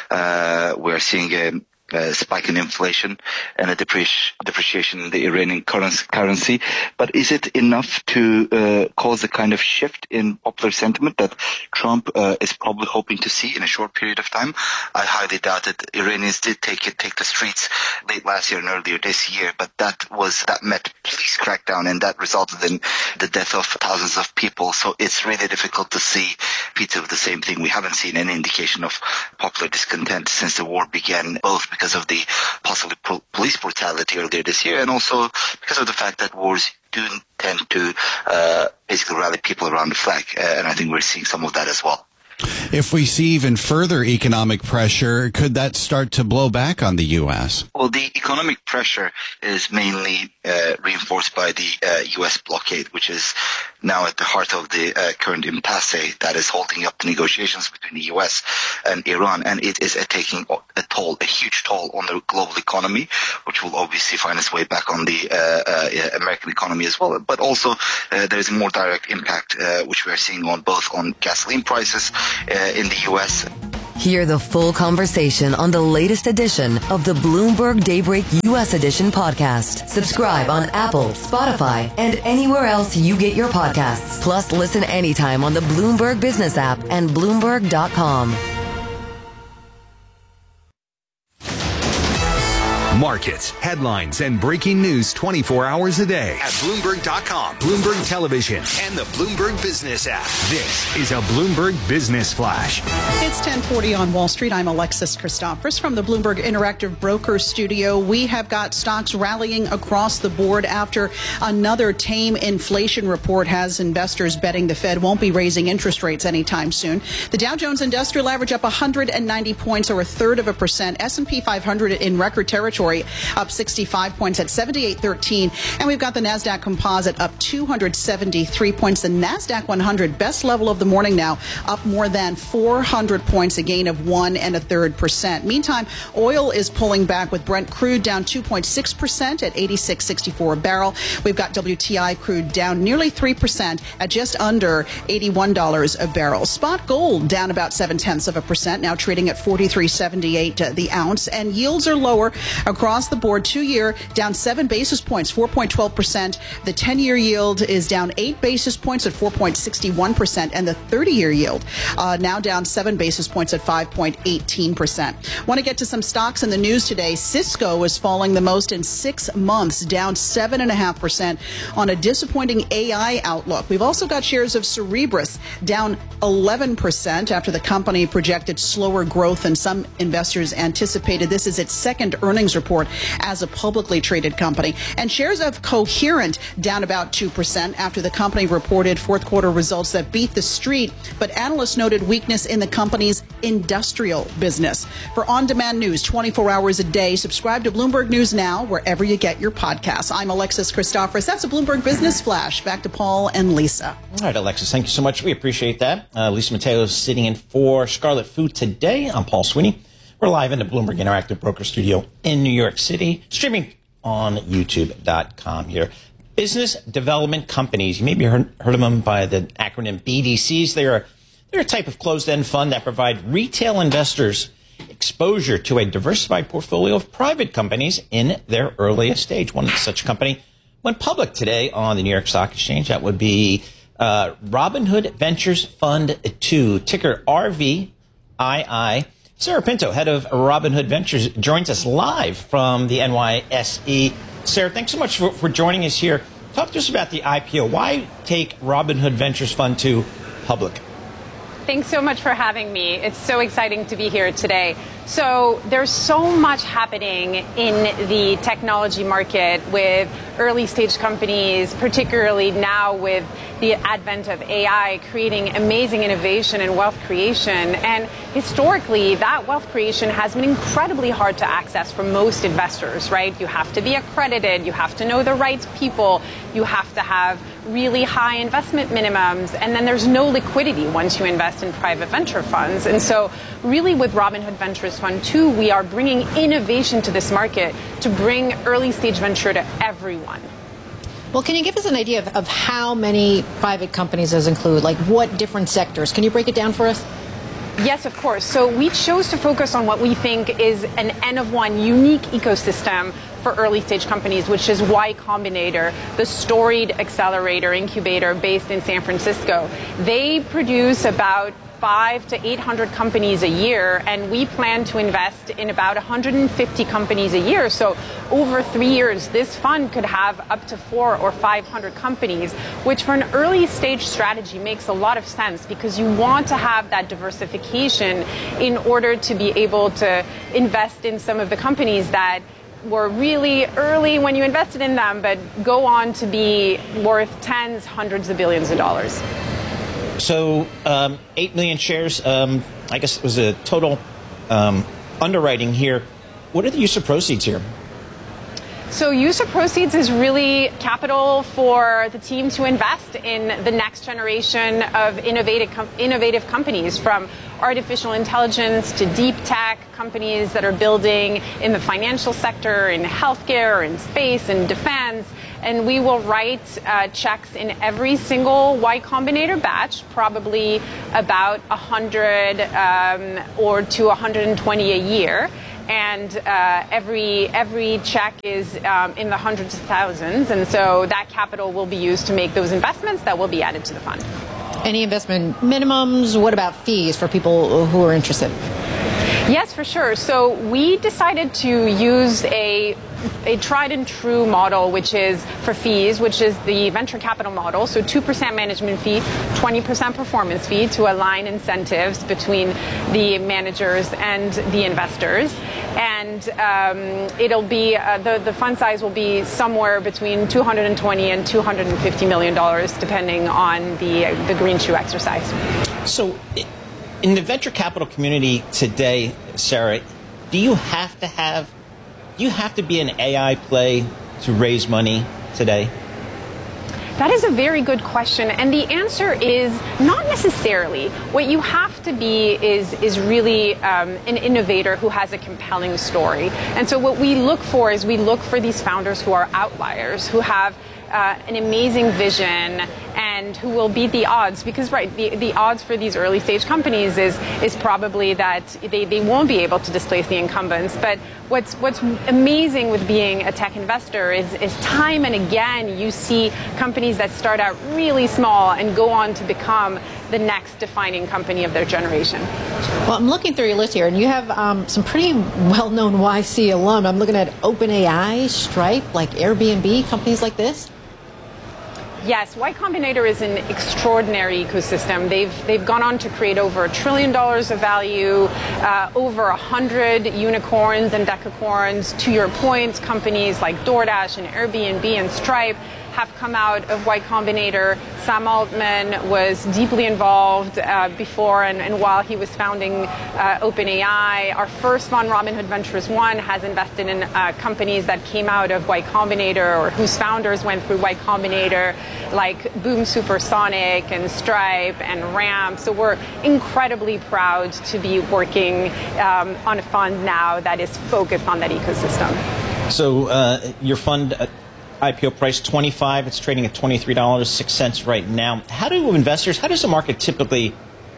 Uh, we're seeing a Uh, spike in inflation and a depreci- depreciation in the Iranian currency. But is it enough to uh, cause a kind of shift in popular sentiment that Trump uh, is probably hoping to see in a short period of time? I highly doubt it. Iranians did take it, take the streets late last year and earlier this year, but that was that met police crackdown, and that resulted in the death of thousands of people. So it's really difficult to see repeats of the same thing. We haven't seen any indication of popular discontent since the war began, both because of the possible pro- police brutality earlier this year, and also because of the fact that wars do tend to uh, basically rally people around the flag. Uh, and I think we're seeing some of that as well. If we see even further economic pressure, could that start to blow back on the U S? Well, the economic pressure is mainly uh, reinforced by the uh, U S blockade, which is now at the heart of the uh, current impasse that is holding up the negotiations between the U S and Iran. And it is uh, taking a toll, a huge toll on the global economy, which will obviously find its way back on the uh, uh, American economy as well. But also uh, there is a more direct impact, uh, which we are seeing on both on gasoline prices uh, in the U S. Hear the full conversation on the latest edition of the Bloomberg Daybreak U S Edition podcast. Subscribe on Apple, Spotify, and anywhere else you get your podcasts. Plus, listen anytime on the Bloomberg Business app and Bloomberg dot com. Markets, headlines, and breaking news twenty-four hours a day at Bloomberg dot com, Bloomberg Television, and the Bloomberg Business app. This is a Bloomberg Business Flash. It's ten forty on Wall Street. I'm Alexis Christophorous from the Bloomberg Interactive Broker Studio. We have got stocks rallying across the board after another tame inflation report has investors betting the Fed won't be raising interest rates anytime soon. The Dow Jones Industrial Average up one hundred ninety points, or a third of a percent. S and P five hundred in record territory, up sixty-five points at seventy-eight thirteen. And we've got the NASDAQ Composite up two hundred seventy-three points. The NASDAQ one hundred, best level of the morning now, up more than four hundred points, a gain of one and a third percent. Meantime, oil is pulling back with Brent crude down two point six percent at eighty-six sixty-four a barrel. We've got W T I crude down nearly three percent at just under eighty-one dollars a barrel. Spot gold down about seven tenths of a percent, now trading at forty-three seventy-eight the ounce, and yields are lower across the board. Two-year down seven basis points, four point one two percent. The ten-year yield is down eight basis points at four point six one percent, and the thirty-year yield uh, now down seven basis points at five point one eight percent. Want to get to some stocks in the news today. Cisco is falling the most in six months, down seven point five percent on a disappointing A I outlook. We've also got shares of Cerebras down eleven percent after the company projected slower growth than some investors anticipated. This is its second earnings report as a publicly traded company. And shares of Coherent down about two percent after the company reported fourth quarter results that beat the street, but analysts noted weakness in the company's industrial business. For on-demand news twenty-four hours a day, subscribe to Bloomberg News Now wherever you get your podcasts. I'm Alexis Christophorous. That's a Bloomberg Business Flash. Back to Paul and Lisa. All right, Alexis, thank you so much. We appreciate that. Uh, Lisa Mateo is sitting in for Scarlet Fu today. I'm Paul Sweeney. We're live in the Bloomberg Interactive Broker Studio in New York City, streaming on YouTube dot com here. Business development companies, you maybe heard, heard of them by the acronym B D Cs. They're, they're a type of closed-end fund that provide retail investors exposure to a diversified portfolio of private companies in their earliest stage. One such company went public today on the New York Stock Exchange. That would be uh, Robinhood Ventures Fund two, ticker R V I I. Sarah Pinto, head of Robinhood Ventures, joins us live from the N Y S E. Sarah, thanks so much for, for joining us here. Talk to us about the I P O. Why take Robinhood Ventures Fund two public? Thanks so much for having me. It's so exciting to be here today. So there's so much happening in the technology market with early stage companies, particularly now with the advent of A I creating amazing innovation and wealth creation. And historically, that wealth creation has been incredibly hard to access for most investors, right? You have to be accredited, you have to know the right people, you have to have really high investment minimums, and then there's no liquidity once you invest in private venture funds. And so really with Robinhood Ventures Fund two, we are bringing innovation to this market to bring early stage venture to everyone. Well, can you give us an idea of, of how many private companies does include? Like what different sectors? Can you break it down for us? Yes, of course. So we chose to focus on what we think is an N of one unique ecosystem for early stage companies, which is Y Combinator, the storied accelerator incubator based in San Francisco. They produce about five to eight hundred companies a year, and we plan to invest in about one hundred fifty companies a year. So over three years, this fund could have up to four or five hundred companies, which for an early stage strategy makes a lot of sense because you want to have that diversification in order to be able to invest in some of the companies that were really early when you invested in them, but go on to be worth tens, hundreds of billions of dollars. So um, eight million shares, um, I guess it was a total um, underwriting here. What are the use of proceeds here? So use of proceeds is really capital for the team to invest in the next generation of innovative com- innovative companies, from artificial intelligence to deep tech companies that are building in the financial sector, in healthcare, in space, in defense. And we will write uh, checks in every single Y Combinator batch, probably about one hundred um, or to one hundred twenty a year. And uh, every every check is um, in the hundreds of thousands. And so that capital will be used to make those investments that will be added to the fund. Any investment minimums? What about fees for people who are interested? Yes, for sure. So we decided to use a a tried and true model, which is for fees, which is the venture capital model. So two percent management fee, twenty percent performance fee to align incentives between the managers and the investors. And um, it'll be, uh, the, the fund size will be somewhere between two hundred twenty and two hundred fifty million dollars, depending on the, uh, the green shoe exercise. So in the venture capital community today, Sarah, do you have to have Do you have to be an A I play to raise money today? That is a very good question, and the answer is not necessarily. What you have to be is is really um, an innovator who has a compelling story. And so what we look for is we look for these founders who are outliers, who have uh, an amazing vision, and who will beat the odds. Because, right, the, the odds for these early stage companies is is probably that they, they won't be able to displace the incumbents. But what's what's amazing with being a tech investor is, is time and again you see companies that start out really small and go on to become the next defining company of their generation. Well, I'm looking through your list here, and you have um, some pretty well-known Y C alum. I'm looking at OpenAI, Stripe, like Airbnb, companies like this. Yes, Y Combinator is an extraordinary ecosystem. They've they've gone on to create over a trillion dollars of value, uh, over a hundred unicorns and decacorns. To your point, companies like DoorDash and Airbnb and Stripe have come out of Y Combinator. Sam Altman was deeply involved uh, before and, and while he was founding uh, OpenAI. Our first fund, Robinhood Ventures One, has invested in uh, companies that came out of Y Combinator or whose founders went through Y Combinator, like Boom Supersonic and Stripe and Ramp. So we're incredibly proud to be working um, on a fund now that is focused on that ecosystem. So uh, your fund uh, I P O price twenty-five. It's trading at twenty-three dollars and six cents right now. How do investors, how does the market typically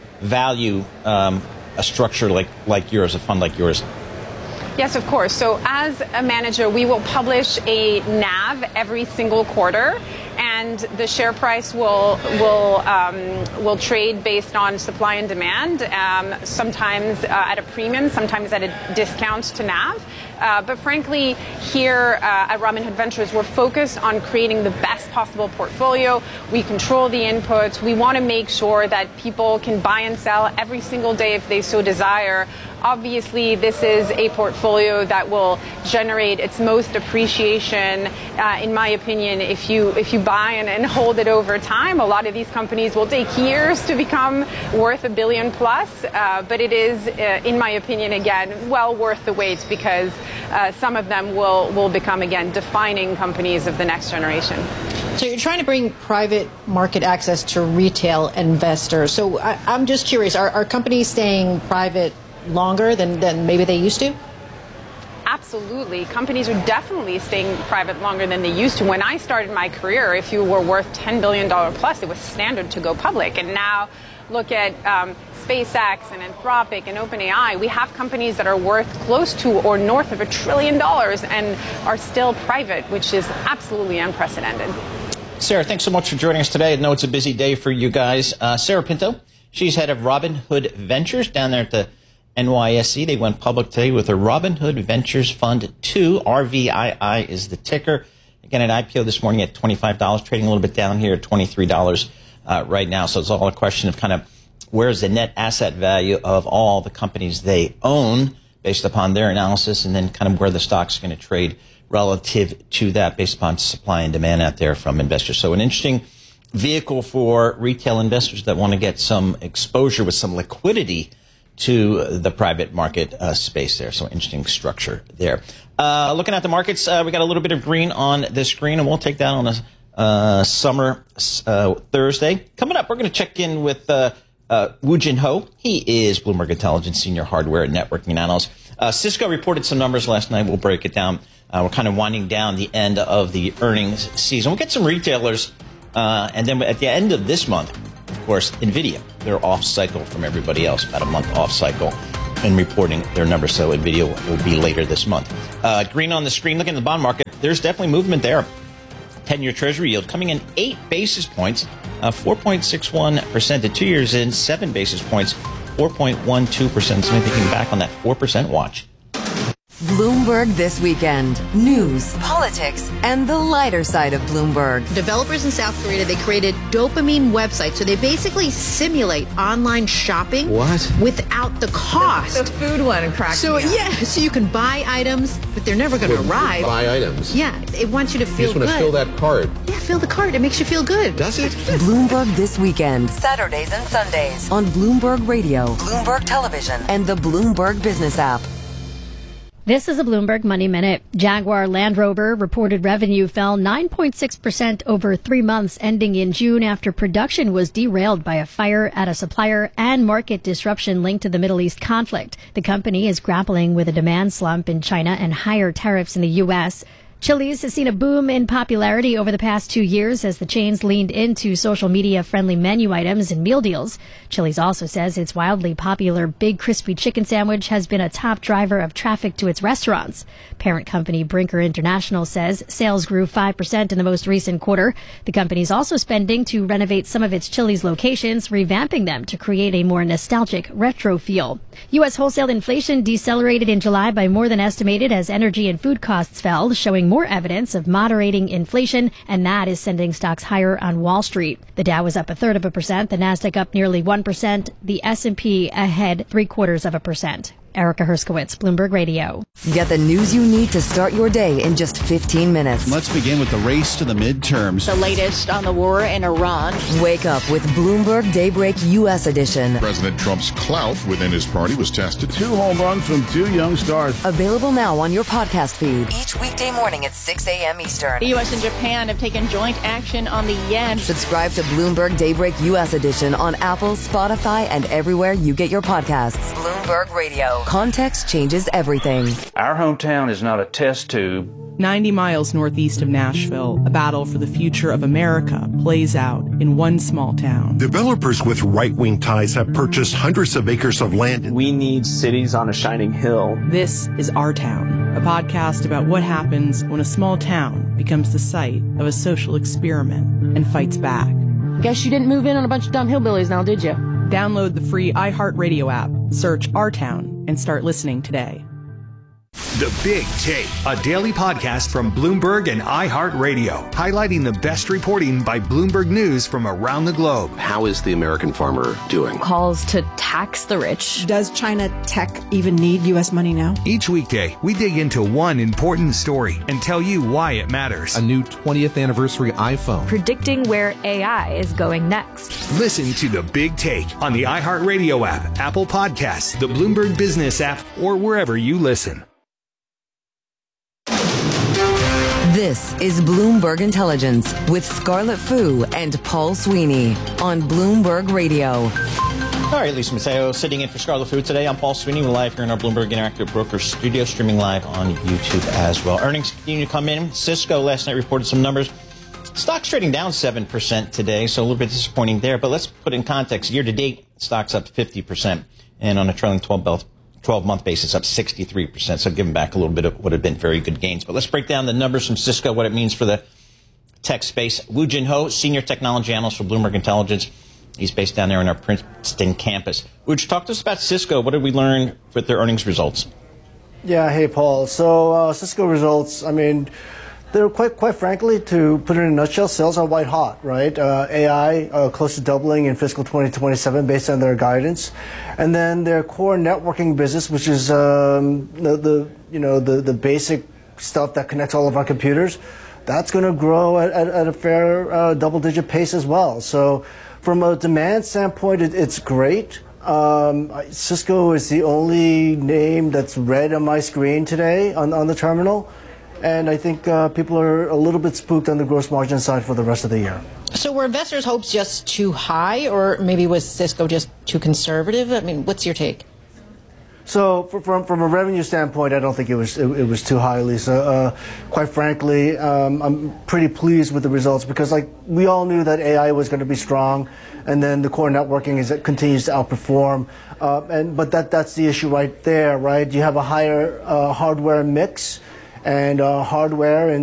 value um, a structure like, like yours, a fund like yours? Yes, of course. So as a manager, we will publish a N A V every single quarter, and the share price will will um, will trade based on supply and demand, um, sometimes uh, at a premium, sometimes at a discount to N A V. Uh, but frankly, here uh, at Robinhood Ventures, we're focused on creating the best possible portfolio. We control the inputs. We want to make sure that people can buy and sell every single day if they so desire. Obviously, this is a portfolio that will generate its most appreciation, uh, in my opinion, if you if you buy and, and hold it over time. A lot of these companies will take years to become worth a billion plus, uh, but it is, uh, in my opinion, again, well worth the wait, because uh, some of them will, will become, again, defining companies of the next generation. So you're trying to bring private market access to retail investors. So I, I'm just curious, are, are companies staying private longer than, than maybe they used to? Absolutely. Companies are definitely staying private longer than they used to. When I started my career, if you were worth ten billion dollars plus, it was standard to go public. And now look at um, SpaceX and Anthropic and OpenAI. We have companies that are worth close to or north of a trillion dollars and are still private, which is absolutely unprecedented. Sarah, thanks so much for joining us today. I know it's a busy day for you guys. Uh, Sarah Pinto, she's head of Robinhood Ventures down there at the N Y S E. They went public today with a Robinhood Ventures Fund two. R V I I is the ticker. Again, an I P O this morning at twenty-five dollars, trading a little bit down here at twenty-three dollars uh, right now. So it's all a question of kind of where's the net asset value of all the companies they own based upon their analysis, and then kind of where the stock's going to trade relative to that based upon supply and demand out there from investors. So an interesting vehicle for retail investors that want to get some exposure with some liquidity to the private market uh, space there. So interesting structure there. Uh, looking at the markets, uh, we got a little bit of green on the screen, and we'll take that on a uh, summer uh, Thursday. Coming up, we're going to check in with uh, uh, Woo Jin Ho. He is Bloomberg Intelligence Senior Hardware and Networking Analyst. Uh, Cisco reported some numbers last night. We'll break it down. Uh, we're kind of winding down the end of the earnings season. We'll get some retailers, uh, and then at the end of this month, of course, NVIDIA. They're off cycle from everybody else, about a month off cycle, and reporting their numbers. So NVIDIA will be later this month. Uh, green on the screen. Looking at the bond market, there's definitely movement there. ten-year Treasury yield coming in eight basis points, uh, four point six one percent to two years in, seven basis points, four point one two percent. So maybe thinking back on that four percent watch. Bloomberg This Weekend. News, politics, and the lighter side of Bloomberg. Developers in South Korea, they created dopamine websites. So they basically simulate online shopping. What? Without the cost. The food one cracks So, me up. yeah, so you can buy items, but they're never going to arrive. Buy items. Yeah, it wants you to feel You just want good. to fill that card. Yeah, fill the card. It makes you feel good. Does it? Bloomberg This Weekend. Saturdays and Sundays on Bloomberg Radio, Bloomberg Television, and the Bloomberg Business app. This is a Bloomberg Money Minute. Jaguar Land Rover reported revenue fell nine point six percent over three months ending in June after production was derailed by a fire at a supplier and market disruption linked to the Middle East conflict. The company is grappling with a demand slump in China and higher tariffs in the U S. Chili's has seen a boom in popularity over the past two years as the chains leaned into social media-friendly menu items and meal deals. Chili's also says its wildly popular Big Crispy Chicken Sandwich has been a top driver of traffic to its restaurants. Parent company Brinker International says sales grew five percent in the most recent quarter. The company is also spending to renovate some of its Chili's locations, revamping them to create a more nostalgic retro feel. U S wholesale inflation decelerated in July by more than estimated as energy and food costs fell, showing more evidence of moderating inflation, and that is sending stocks higher on Wall Street. The Dow was up a third of a percent, the Nasdaq up nearly one percent, the S and P ahead three quarters of a percent. Erica Herskowitz, Bloomberg Radio. Get the news you need to start your day in just fifteen minutes. Let's begin with the race to the midterms. The latest on the war in Iran. Wake up with Bloomberg Daybreak U S edition. President Trump's clout within his party was tested. Two home runs from two young stars. Available now on your podcast feed. Each weekday morning at six a.m. Eastern. The U S and Japan have taken joint action on the yen. Subscribe to Bloomberg Daybreak U S edition on Apple, Spotify, and everywhere you get your podcasts. Bloomberg Radio. Context changes everything. Our hometown is not a test tube. ninety miles northeast of Nashville, a battle for the future of America plays out in one small town. Developers with right-wing ties have purchased hundreds of acres of land. We need cities on a shining hill. This is Our Town, a podcast about what happens when a small town becomes the site of a social experiment and fights back. Guess you didn't move in on a bunch of dumb hillbillies now, did you? Download the free iHeartRadio app, search Our Town, and start listening today. The Big Take, a daily podcast from Bloomberg and iHeartRadio, highlighting the best reporting by Bloomberg News from around the globe. How is the American farmer doing? Calls to tax the rich. Does China tech even need U S money now? Each weekday, we dig into one important story and tell you why it matters. A new twentieth anniversary iPhone. Predicting where A I is going next. Listen to The Big Take on the iHeartRadio app, Apple Podcasts, the Bloomberg Business app, or wherever you listen. This is Bloomberg Intelligence with Scarlett Fu and Paul Sweeney on Bloomberg Radio. All right, Lisa Mateo sitting in for Scarlett Fu today. I'm Paul Sweeney. We're live here in our Bloomberg Interactive Brokers studio, streaming live on YouTube as well. Earnings continue to come in. Cisco last night reported some numbers. Stocks trading down seven percent today, so a little bit disappointing there. But let's put in context. Year to date, stocks up fifty percent. And on a trailing twelve-month basis, up sixty-three percent. So giving back a little bit of what had been very good gains. But let's break down the numbers from Cisco, what it means for the tech space. Woo Jin Ho, Senior Technology Analyst for Bloomberg Intelligence. He's based down there in our Princeton campus. Would you talk to us about Cisco? What did we learn with their earnings results? Yeah, hey, Paul. So uh, Cisco results, I mean, they're quite, quite frankly, to put it in a nutshell, sales are white hot, right? Uh, A I uh, close to doubling in fiscal twenty twenty-seven based on their guidance, and then their core networking business, which is um, the, the you know the the basic stuff that connects all of our computers, that's going to grow at, at, at a fair uh, double-digit pace as well. So from a demand standpoint, it, it's great. Um, Cisco is the only name that's red on my screen today on, on the terminal. And I think uh, people are a little bit spooked on the gross margin side for the rest of the year. So were investors' hopes just too high, or maybe was Cisco just too conservative? I mean, what's your take? So for, from from a revenue standpoint, I don't think it was it, it was too high, Lisa. Uh, quite frankly, um, I'm pretty pleased with the results because, like, we all knew that A I was going to be strong, and then the core networking is it continues to outperform. Uh, and but that that's the issue right there, right? You have a higher uh, hardware mix, and uh, hardware and